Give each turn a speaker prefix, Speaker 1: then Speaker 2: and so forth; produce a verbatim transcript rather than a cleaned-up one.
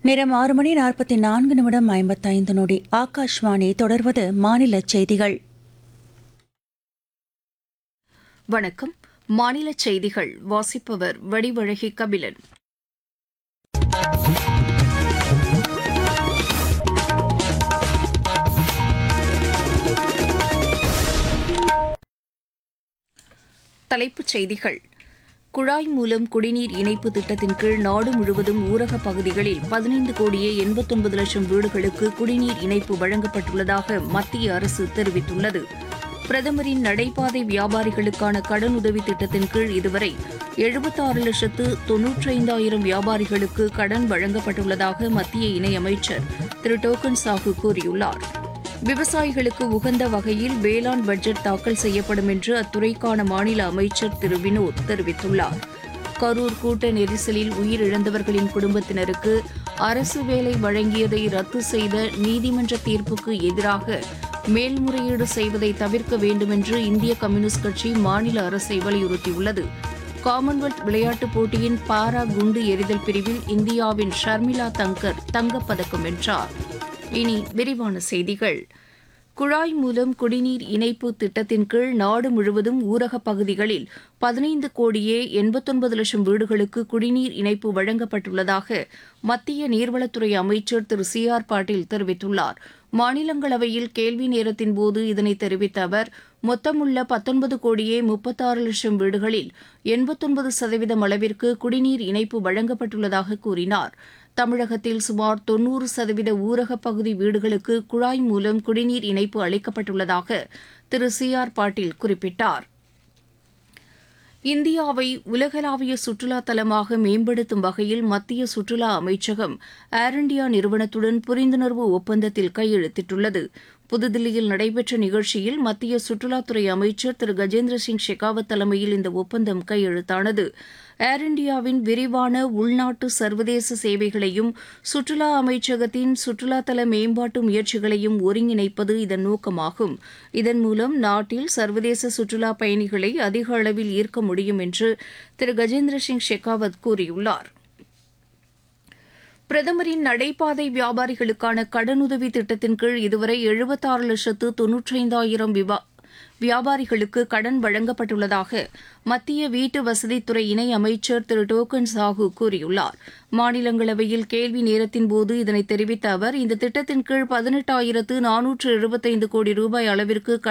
Speaker 1: நேரம் ஆறு மணி நாற்பத்தி நான்கு நிமிடம் ஐம்பத்தைந்து நொடி. ஆகாஷ்வாணி. தொடர்வது மாநில செய்திகள்.
Speaker 2: வணக்கம். மாநில செய்திகள் வாசிப்பவர் வடிவழகி கபிலன். தலைப்புச் செய்திகள். குழாய் மூலம் குடிநீர் இணைப்பு திட்டத்தின் கீழ் நாடு முழுவதும் ஊரகப் பகுதிகளில் பதினைந்து கோடியே எண்பத்தொன்பது லட்சம் வீடுகளுக்கு குடிநீர் இணைப்பு வழங்கப்பட்டுள்ளதாக மத்திய அரசு தெரிவித்துள்ளது. பிரதமரின் நடைபாதை வியாபாரிகளுக்கான கடனுதவி திட்டத்தின் கீழ் இதுவரை எழுபத்தாறு லட்சத்து தொன்னூற்றைந்தாயிரம் வியாபாரிகளுக்கு கடன் வழங்கப்பட்டுள்ளதாக மத்திய இணையமைச்சர் திரு டோக்கன் சாஹூ கூறியுள்ளார். விவசாயிகளுக்கு உகந்த வகையில் வேளாண் பட்ஜெட் தாக்கல் செய்யப்படும் என்று அத்துறைக்கான மாநில அமைச்சர் திரு வினோத் தெரிவித்துள்ளார். கரூர் கூட்ட நெரிசலில் உயிரிழந்தவர்களின் குடும்பத்தினருக்கு அரசு வேலை வழங்கியதை ரத்து செய்த நீதிமன்ற தீர்ப்புக்கு எதிராக மேல்முறையீடு செய்வதை தவிர்க்க வேண்டுமென்று இந்திய கம்யூனிஸ்ட் கட்சி மாநில அரசை வலியுறுத்தியுள்ளது. காமன்வெல்த் விளையாட்டுப் போட்டியின் பாரா குண்டு எறிதல் பிரிவில் இந்தியாவின் ஷர்மிளா தங்கர் தங்கப்பதக்கம் வென்றார். இனி விரிவான செய்திகள். குழாய் மூலம் குடிநீர் இணைப்பு திட்டத்தின் கீழ் நாடு முழுவதும் ஊரகப் பகுதிகளில் பதினைந்து கோடியே எண்பத்தொன்பது லட்சம் வீடுகளுக்கு குடிநீர் இணைப்பு வழங்கப்பட்டுள்ளதாக மத்திய நீர்வளத்துறை அமைச்சர் திரு சி ஆர் பாட்டீல் தெரிவித்துள்ளார். மாநிலங்களவையில் கேள்வி நேரத்தின்போது இதனை தெரிவித்த அவர், மொத்தமுள்ள பத்தொன்பது கோடியே முப்பத்தாறு லட்சம் வீடுகளில் எண்பத்தொன்பது சதவீதம் அளவிற்கு குடிநீர் இணைப்பு வழங்கப்பட்டுள்ளதாக கூறினார். தமிழகத்தில் சுமார் தொன்னூறு சதவீத ஊரகப் பகுதி வீடுகளுக்கு குழாய் மூலம் குடிநீர் இணைப்பு அளிக்கப்பட்டுள்ளதாக திரு சி ஆர் பாட்டீல் குறிப்பிட்டார். இந்தியாவை உலகளாவிய சுற்றுலா தலமாக மேம்படுத்தும் வகையில் மத்திய சுற்றுலா அமைச்சகம் ஏர் இண்டியா நிறுவனத்துடன் புரிந்துணர்வு ஒப்பந்தத்தில் கையெழுத்திட்டுள்ளது. புதுதில்லியில் நடைபெற்ற நிகழ்ச்சியில் மத்திய சுற்றுலாத்துறை அமைச்சர் திரு கஜேந்திர சிங் ஷெகாவத் தலைமையில் இந்த ஒப்பந்தம் கையெழுத்தானது. ஏர் இண்டியாவின் விரிவான உள்நாட்டு சர்வதேச சேவைகளையும் சுற்றுலா அமைச்சகத்தின் சுற்றுலாத்தல மேம்பாட்டு முயற்சிகளையும் ஒருங்கிணைப்பது இதன் நோக்கமாகும். இதன் மூலம் நாட்டில் சர்வதேச சுற்றுலா பயணிகளை அதிக அளவில் ஈர்க்க முடியும் என்று திரு கஜேந்திர சிங் ஷெகாவத் கூறியுள்ளார். பிரதமரின் நடைபாதை வியாபாரிகளுக்கான கடனுதவி திட்டத்தின் கீழ் இதுவரை எழுபத்தாறு லட்சத்து தொன்னூற்றைந்தாயிரம் வியாபாரிகளுக்கு கடன் வழங்கப்பட்டுள்ளதாக மத்திய வீட்டு வசதித்துறை இணை அமைச்சர் திரு டோக்கன் சாஹூ கூறியுள்ளார். மாநிலங்களவையில் கேள்வி நேரத்தின்போது இதனை தெரிவித்த அவர், இந்த திட்டத்தின் கீழ் பதினெட்டாயிரத்து நானூற்று எழுபத்தைந்து கோடி ரூபாய் அளவிற்கு